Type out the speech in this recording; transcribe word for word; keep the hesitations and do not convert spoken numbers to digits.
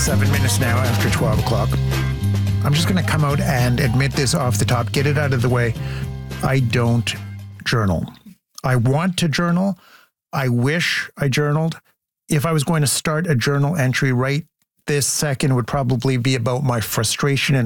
Seven minutes now after twelve o'clock. I'm just going to come out and admit this off the top, get it out of the way. I don't journal. I want to journal. I wish I journaled. If I was going to start a journal entry right this second, would probably be about my frustration and